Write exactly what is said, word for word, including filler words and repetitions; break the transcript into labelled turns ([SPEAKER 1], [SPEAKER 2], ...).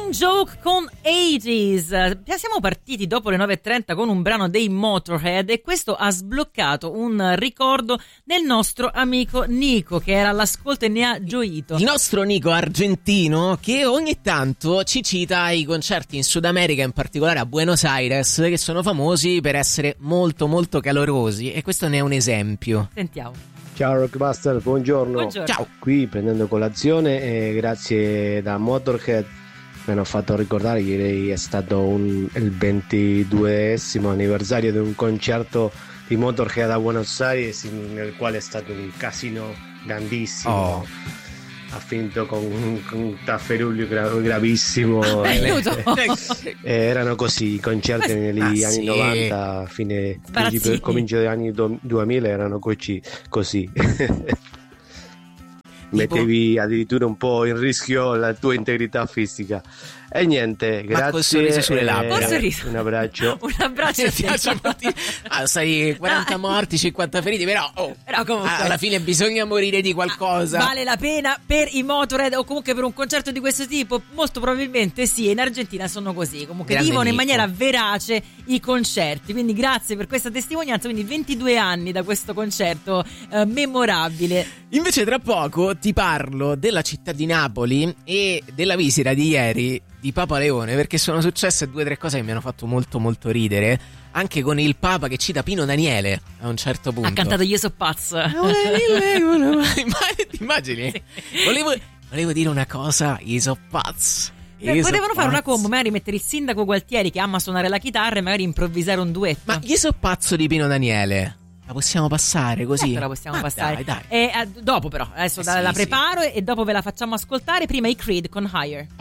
[SPEAKER 1] Killing Joke con ottanta. Siamo partiti dopo le nove e trenta con un brano dei Motorhead e questo ha sbloccato un ricordo del nostro amico Nico, che era all'ascolto e ne ha gioito.
[SPEAKER 2] Il nostro Nico argentino, che ogni tanto ci cita i concerti in Sud America, in particolare a Buenos Aires, che sono famosi per essere molto molto calorosi, e questo ne è un esempio.
[SPEAKER 1] Sentiamo.
[SPEAKER 3] Ciao Rockbuster, buongiorno.
[SPEAKER 1] Buongiorno.
[SPEAKER 2] Ciao.
[SPEAKER 3] Qui prendendo colazione e grazie da Motorhead mi hanno fatto ricordare che ieri è stato un, il ventiduesimo anniversario di un concerto di Motorhead a Buenos Aires, nel quale è stato un casino grandissimo.
[SPEAKER 2] Oh.
[SPEAKER 3] Ha finito con, con un tafferuglio gra- gravissimo.
[SPEAKER 1] Aiuto.
[SPEAKER 3] Eh, erano così i concerti negli
[SPEAKER 2] Ah,
[SPEAKER 3] anni
[SPEAKER 2] sì.
[SPEAKER 3] novanta, fine
[SPEAKER 1] Sbarazzini.
[SPEAKER 3] principio- comincio degli anni do- duemila erano così, così. Mettevi addirittura un po' in rischio la tua integrità fisica. E niente,
[SPEAKER 2] Ma
[SPEAKER 3] grazie.
[SPEAKER 2] col sorriso sulle labbra.
[SPEAKER 1] Col sorriso.
[SPEAKER 3] Un abbraccio.
[SPEAKER 1] Un abbraccio.
[SPEAKER 2] Mi piace molto. Ah, sai, quaranta morti, cinquanta feriti, però, oh,
[SPEAKER 1] Però comunque
[SPEAKER 2] alla fine bisogna morire di qualcosa.
[SPEAKER 1] vale la pena per i Motorhead o comunque per un concerto di questo tipo? Molto probabilmente sì, in Argentina sono così, comunque
[SPEAKER 2] Grande
[SPEAKER 1] vivono in
[SPEAKER 2] Nico.
[SPEAKER 1] maniera verace i concerti, quindi grazie per questa testimonianza. Quindi ventidue anni da questo concerto eh, memorabile.
[SPEAKER 2] Invece tra poco ti parlo della città di Napoli e della visita di ieri di Papa Leone, perché sono successe due o tre cose che mi hanno fatto molto molto ridere, anche con il Papa che cita Pino Daniele a un certo punto.
[SPEAKER 1] Ha cantato Io so pazzo.
[SPEAKER 2] Ti immagini?
[SPEAKER 1] Sì.
[SPEAKER 2] Volevo, volevo dire una cosa, io so pazzo.
[SPEAKER 1] Eh,
[SPEAKER 2] Io so
[SPEAKER 1] potevano fare una
[SPEAKER 2] pazzo.
[SPEAKER 1] combo, magari mettere il sindaco Gualtieri che ama suonare la chitarra e magari improvvisare un duetto.
[SPEAKER 2] Ma io so pazzo di Pino Daniele. La possiamo passare così?
[SPEAKER 1] Certo, la possiamo
[SPEAKER 2] Ma
[SPEAKER 1] passare.
[SPEAKER 2] Dai, dai.
[SPEAKER 1] E, eh, dopo però, adesso
[SPEAKER 2] Eh
[SPEAKER 1] la,
[SPEAKER 2] sì,
[SPEAKER 1] la
[SPEAKER 2] sì.
[SPEAKER 1] preparo e dopo ve la facciamo ascoltare. Prima i Creed con Higher.